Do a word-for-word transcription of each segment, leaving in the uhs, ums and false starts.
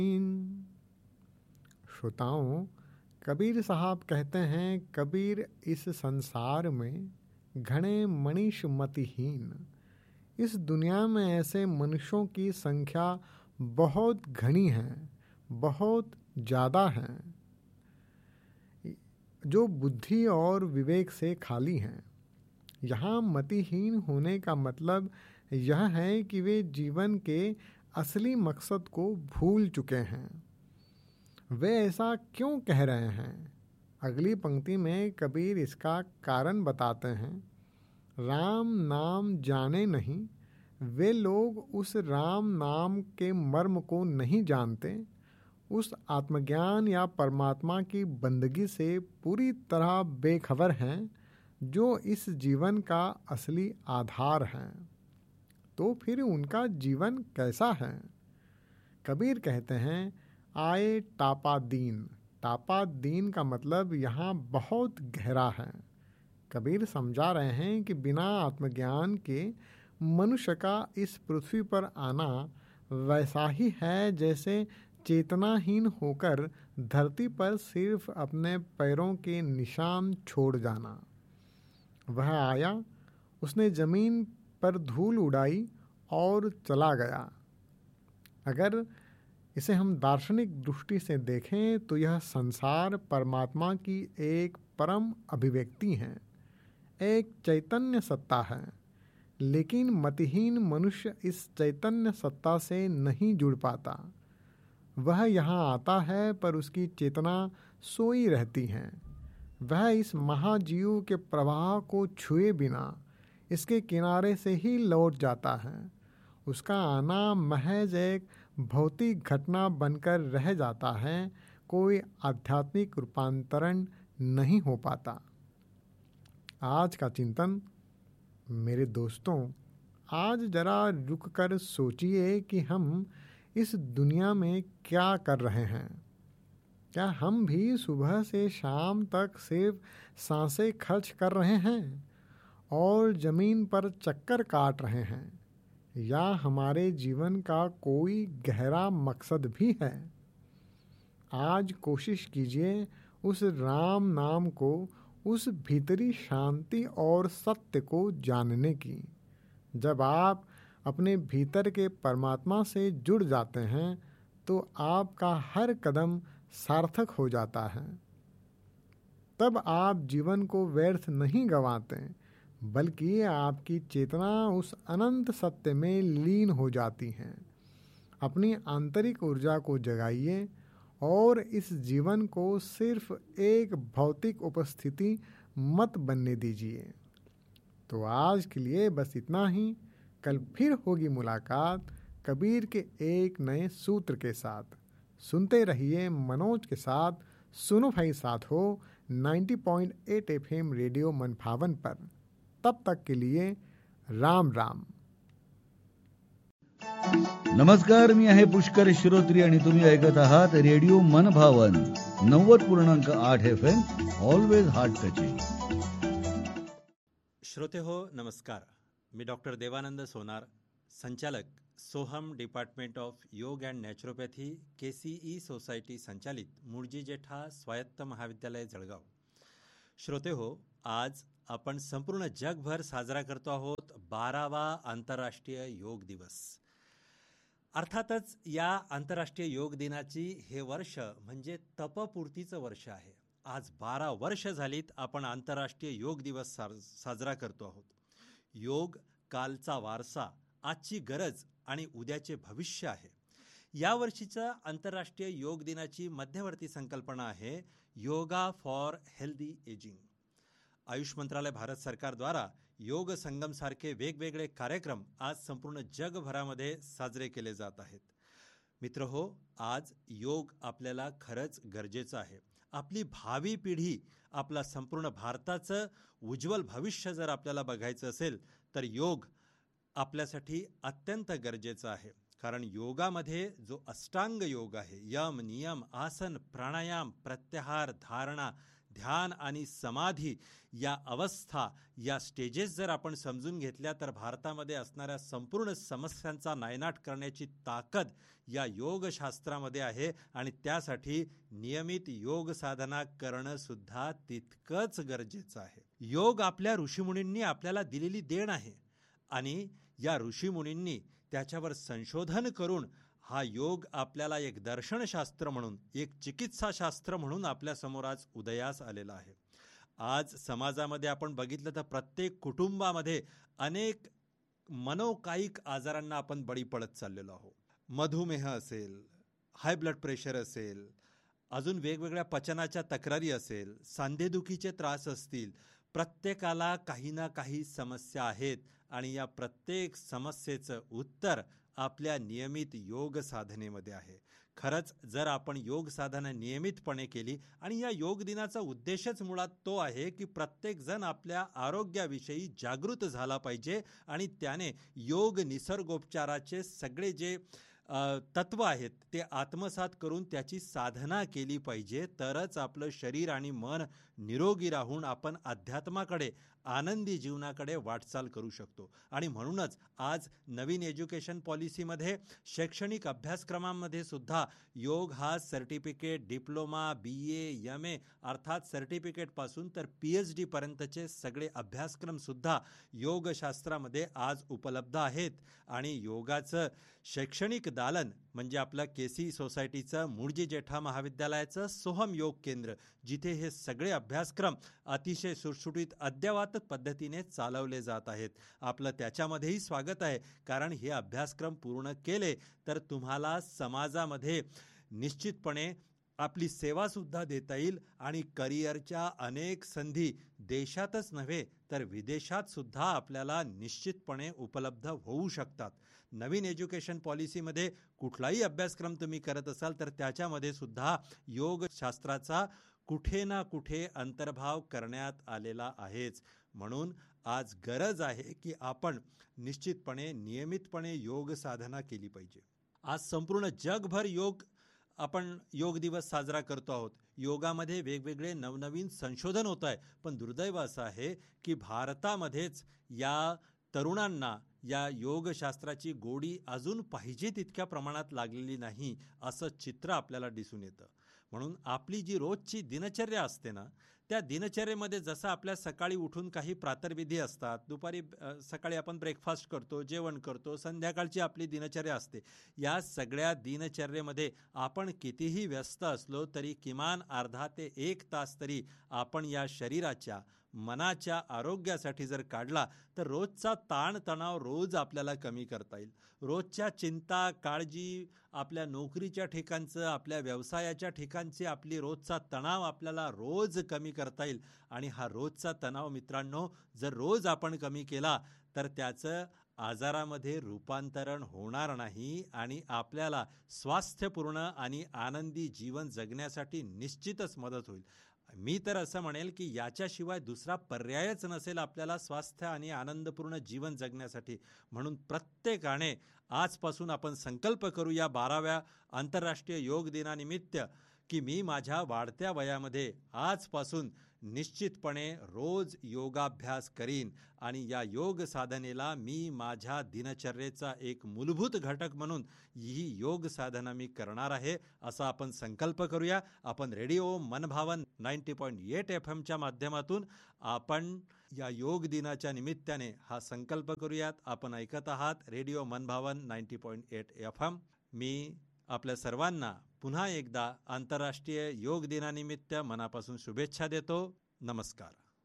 श्रोताओं, कबीर साहब कहते हैं, कबीर इस संसार में घने मनीष मतिहीन। इस दुनिया में ऐसे मनुष्यों की संख्या बहुत घनी है, बहुत ज़्यादा है, जो बुद्धि और विवेक से खाली हैं। यहाँ मतिहीन होने का मतलब यह है कि वे जीवन के असली मकसद को भूल चुके हैं। वे ऐसा क्यों कह रहे हैं? अगली पंक्ति में कबीर इसका कारण बताते हैं। राम नाम जाने नहीं, वे लोग उस राम नाम के मर्म को नहीं जानते, उस आत्मज्ञान या परमात्मा की बंदगी से पूरी तरह बेखबर हैं, जो इस जीवन का असली आधार है। तो फिर उनका जीवन कैसा है? कबीर कहते हैं, आए टापा दीन। टापा दीन का मतलब यहाँ बहुत गहरा है। कबीर समझा रहे हैं कि बिना आत्मज्ञान के मनुष्य का इस पृथ्वी पर आना वैसा ही है जैसे चेतनाहीन होकर धरती पर सिर्फ अपने पैरों के निशान छोड़ जाना। वह आया, उसने जमीन पर धूल उड़ाई और चला गया। अगर इसे हम दार्शनिक दृष्टि से देखें तो यह संसार परमात्मा की एक परम अभिव्यक्ति है, एक चैतन्य सत्ता है। लेकिन मतिहीन मनुष्य इस चैतन्य सत्ता से नहीं जुड़ पाता। वह यहाँ आता है पर उसकी चेतना सोई रहती है। वह इस महाजीव के प्रवाह को छुए बिना इसके किनारे से ही लौट जाता है। उसका आना महज एक भौतिक घटना बनकर रह जाता है, कोई आध्यात्मिक रूपांतरण नहीं हो पाता। आज का चिंतन। मेरे दोस्तों, आज जरा रुक कर सोचिए कि हम इस दुनिया में क्या कर रहे हैं। क्या हम भी सुबह से शाम तक सिर्फ सांसें खर्च कर रहे हैं और ज़मीन पर चक्कर काट रहे हैं, या हमारे जीवन का कोई गहरा मकसद भी है? आज कोशिश कीजिए उस राम नाम को, उस भीतरी शांति और सत्य को जानने की। जब आप अपने भीतर के परमात्मा से जुड़ जाते हैं तो आपका हर कदम सार्थक हो जाता है। तब आप जीवन को व्यर्थ नहीं गंवाते, बल्कि आपकी चेतना उस अनंत सत्य में लीन हो जाती है। अपनी आंतरिक ऊर्जा को जगाइए और इस जीवन को सिर्फ एक भौतिक उपस्थिति मत बनने दीजिए। तो आज के लिए बस इतना ही। कल फिर होगी मुलाकात कबीर के एक नए सूत्र के साथ। सुनते रहिए मनोज के साथ। सुनो भाई साथ हो नब्बे पॉइंट आठ एफएम रेडियो मनभावन पर। तब तक के लिए राम राम। नमस्कार, मी आहे पुष्कर श्रोत्री आणि तुम्ही ऐकत आहात रेडिओ मनभावन नव्वद पूर्णांक आठ F M, always heart touching. श्रोते हो नमस्कार. मी डॉक्टर देवानंद सोनार, संचालक सोहम डिपार्टमेंट ऑफ योग and naturopathy, K C E society संचालित मुळजी जेठा स्वायत्त महाविद्यालय जळगाव. श्रोते हो, आज आपण संपूर्ण जगभर साजरा करतो आहोत बारावा आंतरराष्ट्रीय योग दिवस. अर्थातच या आंतरराष्ट्रीय योग दिनाची हे वर्ष म्हणजे तपपूर्तीचं वर्ष आहे. आज बारा वर्ष झालीत आपण आंतरराष्ट्रीय योग दिवस साजरा करतो आहोत. योग कालचा वारसा, आजची गरज आणि उद्याचे भविष्य आहे. या वर्षीच्या आंतरराष्ट्रीय योग दिनाची मध्यवर्ती संकल्पना आहे yoga for healthy ageing. Ayush मंत्रालय भारत सरकार द्वारा योग संगम सारखे वेगवेगळे कार्यक्रम आज संपूर्ण जगभरामध्ये साजरे केले जात आहेत. मित्र हो, आज योग आपल्याला खरंच गरजेचं आहे. आपली भावी पिढी, आपला संपूर्ण भारताचं उज्ज्वल भविष्य जर आपल्याला बघायचं असेल तर योग आपल्यासाठी अत्यंत गरजेचं आहे. कारण योगामध्ये जो अष्टांग योग आहे, यम, नियम, आसन, प्राणायाम, प्रत्याहार, धारणा, ध्यान आणि समाधी या अवस्था, या स्टेजेस जर आपण समजून घेतल्या तर भारतामध्ये असणाऱ्या संपूर्ण समस्यांचा नायनाट करण्याची ताकद या योगशास्त्रामध्ये आहे. आणि त्यासाठी नियमित योग साधना करणं सुद्धा तितकंच गरजेचं आहे. योग आपल्या ऋषीमुनींनी आपल्याला दिलेली देण आहे आणि या ऋषीमुनींनी त्याच्यावर संशोधन करून हा योग आपल्याला एक दर्शनशास्त्र म्हणून, एक चिकित्साशास्त्र म्हणून आपल्यासमोर आज उदयास आलेला आहे. आज समाजामध्ये आपण बघितलं तर प्रत्येक कुटुंबामध्ये अनेक मनोकायिक आजारांना आपण बळी पडत चाललेलो आहोत. मधुमेह असेल, हाय ब्लड प्रेशर असेल, अजून वेगवेगळ्या पचनाच्या तक्रारी असेल, सांधेदुखीचे त्रास असतील, प्रत्येकाला काही ना काही समस्या आहेत आणि या प्रत्येक समस्येचं उत्तर आपल्या नियमित योग साधनेमध्ये आहे. खरंच जर आपण योग साधना नियमितपणे केली, आणि या योग दिनाचा उद्देशच मुळात तो आहे की प्रत्येक जण आपल्या आरोग्याविषयी जागृत झाला पाहिजे आणि त्याने योग निसर्गोपचाराचे सगळे जे तत्व आहेत ते आत्मसात करून त्याची साधना केली पाहिजे. तरच आपलं शरीर आणि मन निरोगी राहून आपण अध्यात्माकडे, आनंदी जीवनाकडे वाटचाल करू शकतो. आणि म्हणूनच आज नवीन एज्युकेशन पॉलिसीमध्ये, शैक्षणिक अभ्यासक्रमांमध्ये सुद्धा योग हा certificate, diploma, B A, M A अर्थात सर्टिफिकेटपासून तर पी एच डी पर्यंतचे सगळे अभ्यासक्रमसुद्धा योगशास्त्रामध्ये आज उपलब्ध आहेत. आणि योगाचं शैक्षणिक दालन म्हणजे आपलं के सी सोसायटीचं मुळजी जेठा महाविद्यालयाचं सोहम योग केंद्र, जिथे हे सगळे अभ्यासक्रम अतिशय सुटसुटीत अद्ययावत पद्धतीने चालवले जात आहेत. आपलं त्याच्यामध्येही स्वागत आहे, कारण हे अभ्यासक्रम पूर्ण केले तर तुम्हाला समाजामध्ये निश्चितपणे आपली सेवासुद्धा देता येईल आणि करिअरच्या अनेक संधी देशातच नव्हे तर विदेशात सुद्धा आपल्याला निश्चितपणे उपलब्ध होऊ शकतात. नवीन एज्युकेशन पॉलिसीमध्ये कुठलाही अभ्यासक्रम तुम्ही करत असाल तर त्याच्यामध्ये सुद्धा योगशास्त्राचा कुठे ना कुठे अंतर्भाव करण्यात आलेला आहेच. म्हणून आज गरज आहे की आपण निश्चितपणे नियमितपणे योग साधना केली पाहिजे. आज संपूर्ण जगभर योग आपण योग दिवस साजरा करतो आहोत. योगामध्ये वेगवेगळे नवनवीन संशोधन होत आहे, पण दुर्दैव असं आहे की भारतामध्येच या तरुणांना या योगशास्त्राची गोडी अजून पाहिजे तितक्या प्रमाणात लागलेली नाही, असं चित्र आपल्याला दिसून येतं. म्हणून आपली जी रोजची दिनचर्या असते ना, त्या दिनचर्येमध्ये जसं आपल्या सकाळी उठून काही प्रातर्विधी असतात, दुपारी सकाळी आपण ब्रेकफास्ट करतो, जेवण करतो, संध्याकाळची आपली दिनचर्या असते. या सगळ्या दिनचर्येमध्ये आपण कितीही व्यस्त असलो तरी किमान अर्धा ते एक तास तरी आपण या शरीराच्या, मनाच्या आरोग्यासाठी जर काढला तर रोजचा ताणतणाव रोज आपल्याला कमी करता येईल. रोजच्या चिंता, काळजी, आपल्या नोकरीच्या ठिकाणचं, आपल्या व्यवसायाच्या ठिकाणचे आपली रोजचा तणाव आपल्याला रोज कमी करता येईल. आणि हा रोजचा तणाव मित्रांनो जर रोज आपण कमी केला तर त्याचं आजारामध्ये रूपांतरण होणार नाही आणि आपल्याला स्वास्थ्यपूर्ण आणि आनंदी जीवन जगण्यासाठी निश्चितच मदत होईल. मी तर असं म्हणेल की याच्याशिवाय दुसरा पर्यायच नसेल आपल्याला स्वास्थ्य आणि आनंदपूर्ण जीवन जगण्यासाठी. म्हणून प्रत्येकाने आजपासून आपण संकल्प करू या बाराव्या आंतरराष्ट्रीय योग दिनानिमित्त की मी माझ्या वाढत्या वयामध्ये आजपासून निश्चितपणे रोज योगाभ्यास करीन आणि या योग साधनेला मी माझ्या दिनचर्येचा एक मूलभूत घटक म्हणून ही योग साधना मी करणार आहे, असा आपण संकल्प करूया. आपण रेडिओ मनभावन नाईन्टी पॉईंट एट एफ एमच्या माध्यमातून आपण या योग दिनाच्या निमित्ताने हा संकल्प करूयात. आपण ऐकत आहात रेडिओ मनभावन ninety point eight F M. मी आपल्या सर्वांना पुन्हा एकदा आंतरराष्ट्रीय योग दिनानिमित्त मनापासून शुभेच्छा देतो. नमस्कार.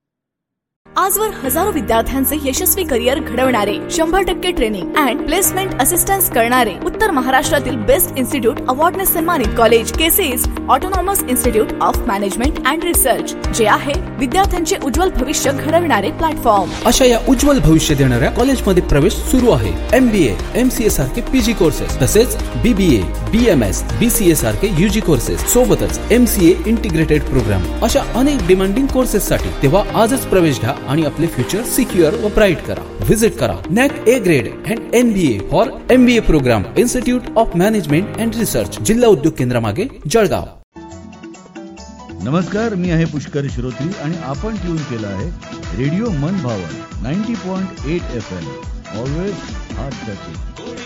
आजवर हजारो विद्यार्थ्यांचे यशस्वी करिअर घडवणारे, शंभर टक्के ट्रेनिंग अँड प्लेसमेंट असिस्टन्स करणारे, उत्तर महाराष्ट्रातील बेस्ट इन्स्टिट्यूट अवॉर्डने सन्मानित college केसीज autonomous institute of management and research, जे आहे विद्यार्थ्यांचे उज्ज्वल भविष्य घडविणारे प्लॅटफॉर्म. अशा या उज्ज्वल भविष्य देणाऱ्या कॉलेजमध्ये प्रवेश सुरू आहे. एमबीए, एमसीए सारखे पीजी कोर्सेस, तसेच बीबीए, बीएमएस, बीसीए सारखे यूजी कोर्सेस, सोबतच एमसीए इंटिग्रेटेड प्रोग्राम, अशा अनेक डिमांडिंग कोर्सेस साठी तेव्हा आजच प्रवेश घ्या आणि आपले फ्युचर सिक्युअर व ब्राईट करा. व्हिजिट करा NAAC A grade and NBA for MBA programme, institute of management and research, जिल्हा उद्योग केंद्रामागे, जळगाव. नमस्कार, मी आहे पुष्कर श्रोत्री आणि आपण ट्यून केलं आहे रेडिओ मन भावन ninety point eight F am always heart touching.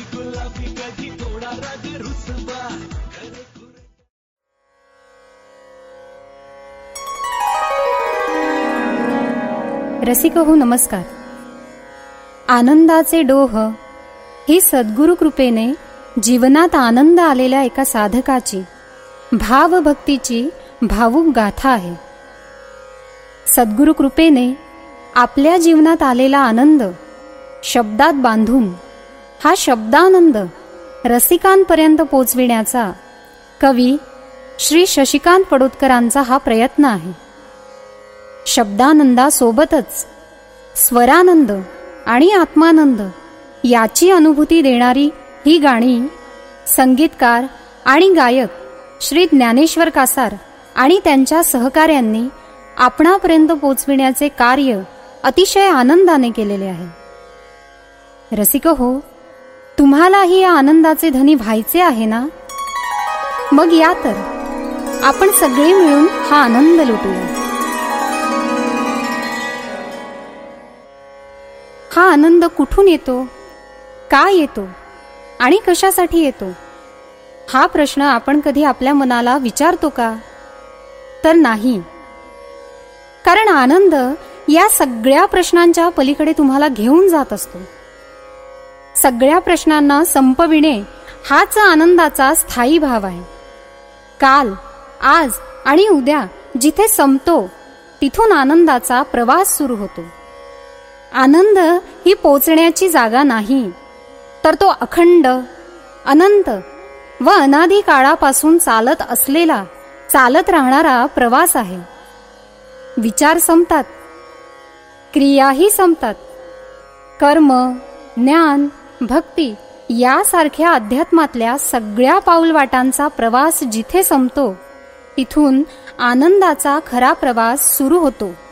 रसिक हो नमस्कार. आनंदाचे डोह ही सद्गुरु कृपेने जीवनात आनंद आलेल्या एका साधकाची भावभक्तीची भावुक गाथा आहे. सद्गुरु कृपेने आपल्या जीवनात आलेला आनंद शब्दात बांधून हा शब्दानंद रसिकांपर्यंत पोचविण्याचा कवी श्री शशिकांत पडोदकरांचा हा प्रयत्न आहे. शब्दानंदासोबतच स्वरानंद आणि आत्मानंद याची अनुभूती देणारी ही गाणी संगीतकार आणि गायक श्री ज्ञानेश्वर कासार आणि त्यांच्या सहकाऱ्यांनी आपणापर्यंत पोचविण्याचे कार्य अतिशय आनंदाने केलेले आहे. रसिक हो, तुम्हालाही या आनंदाचे धनी व्हायचे आहे ना? मग या तर आपण सगळे मिळून हा आनंद लुटूया. हा आनंद कुठून येतो, का येतो आणि कशासाठी येतो, हा प्रश्न आपण कधी आपल्या मनाला विचारतो का? तर नाही. कारण आनंद या सगळ्या प्रश्नांच्या पलीकडे तुम्हाला घेऊन जात असतो. सगळ्या प्रश्नांना संपविणे हाच आनंदाचा स्थायी भाव आहे. काल, आज आणि उद्या जिथे संपतो तिथून आनंदाचा प्रवास सुरू होतो. आनंद ही पोचण्याची जागा नाही, तर तो अखंड, अनंत व अनादी काळापासून चालत असलेला, चालत राहणारा प्रवास आहे. विचार संपतात, क्रियाही संपतात. कर्म, ज्ञान, भक्ती यासारख्या अध्यात्मातल्या सगळ्या पाऊलवाटांचा प्रवास जिथे संपतो तिथून आनंदाचा खरा प्रवास सुरू होतो.